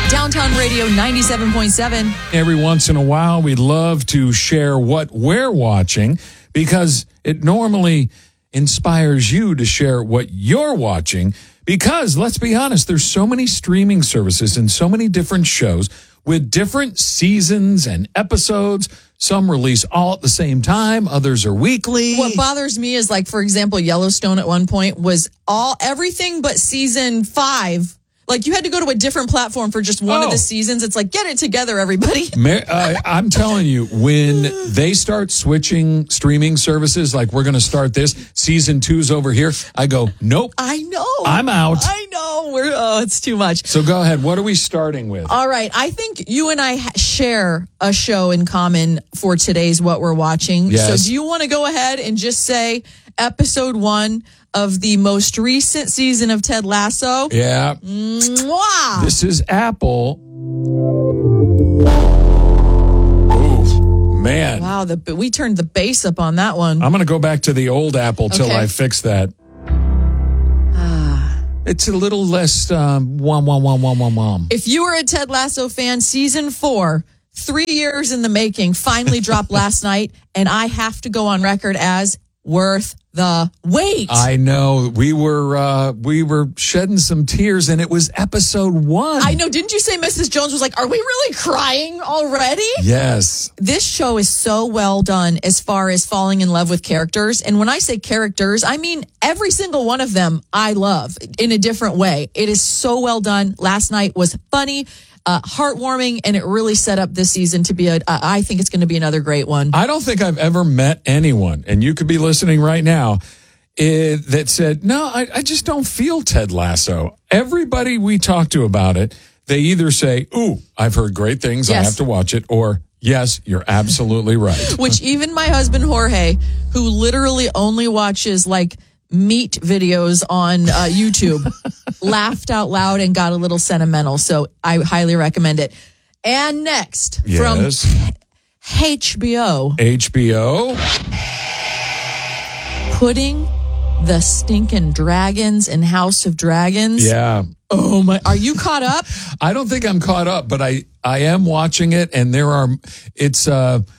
Downtown Radio 97.7. Every once in a while, we love to share what we're watching because it normally inspires you to share what you're watching. Because, let's be honest, there's so many streaming services and so many different shows with different seasons and episodes. Some release all at the same time. Others are weekly. What bothers me is, like, for example, Yellowstone at one point was everything but season 5. Like, you had to go to a different platform for just one of the seasons. It's like, get it together, everybody. I'm telling you, when they start switching streaming services, like we're going to start this, season 2's over here, I go, nope. I know. I'm out. I know. It's too much. So go ahead. What are we starting with? All right. I think you and I share a show in common for today's What We're Watching. Yes. So do you want to go ahead and just say episode 1 of the most recent season of Ted Lasso? Yeah. Mwah! This is Apple. Ooh, man. Wow, we turned the bass up on that one. I'm going to go back to the old Apple till I fix that. It's a little less wom. If you were a Ted Lasso fan, season 4, 3 years in the making, finally dropped last night, and I have to go on record as worth the wait. I know. We were shedding some tears, and it was episode 1. I know. Didn't you say Mrs. Jones was like, are we really crying already? Yes. This show is so well done as far as falling in love with characters. And when I say characters, I mean every single one of them I love in a different way. It is so well done. Last night was funny, heartwarming, and it really set up this season to be I think it's going to be another great one. I don't think I've ever met anyone, and you could be listening right now, that said, no, I just don't feel Ted Lasso. Everybody we talk to about it, they either say, ooh, I've heard great things, yes, I have to watch it, or yes, you're absolutely right. Which even my husband, Jorge, who literally only watches like meat videos on YouTube, laughed out loud and got a little sentimental. So I highly recommend it. And next, from HBO. Putting the stinking dragons in House of Dragons. Yeah. Oh my, are you caught up? I don't think I'm caught up, but I am watching it, and it's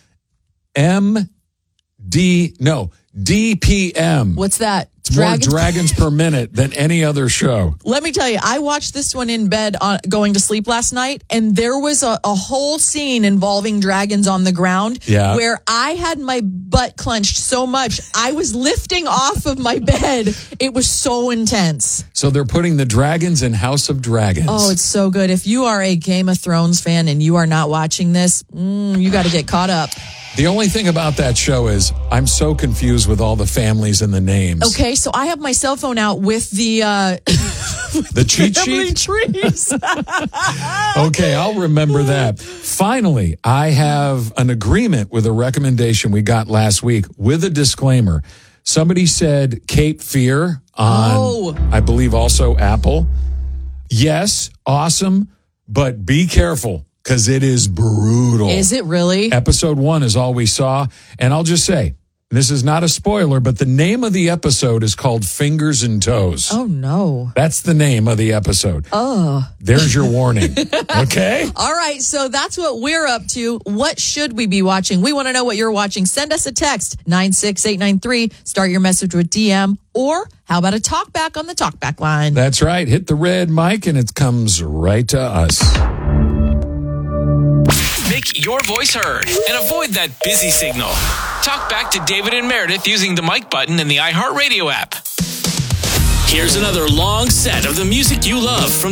DPM. What's that? It's more dragons per minute than any other show. Let me tell you, I watched this one in bed going to sleep last night, and there was a whole scene involving dragons on the ground where I had my butt clenched so much, I was lifting off of my bed. It was so intense. So they're putting the dragons in House of Dragons. Oh, it's so good. If you are a Game of Thrones fan and you are not watching this, you got to get caught up. The only thing about that show is I'm so confused with all the families and the names. Okay, so I have my cell phone out with the the cheat sheet trees. Okay, I'll remember that. Finally, I have an agreement with a recommendation we got last week with a disclaimer. Somebody said Cape Fear on, I believe, also Apple. Yes, awesome, but be careful. Because it is brutal. Is it really? Episode 1 is all we saw. And I'll just say, this is not a spoiler, but the name of the episode is called Fingers and Toes. Oh, no. That's the name of the episode. Oh. There's your warning. Okay? All right. So that's what we're up to. What should we be watching? We want to know what you're watching. Send us a text, 96893. Start your message with DM. Or how about a talkback on the talkback line? That's right. Hit the red mic and it comes right to us. Make your voice heard and avoid that busy signal. Talk back to David and Meredith using the mic button in the iHeartRadio app. Here's another long set of the music you love from